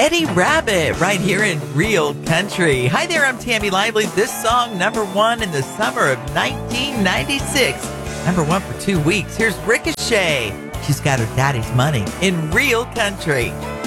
Eddie Rabbit right here in Real Country. Hi there, I'm Tammy Lively. This song, #1 in the summer of 1996. #1 for 2 weeks. Here's Ricochet. She's got her daddy's money in Real Country.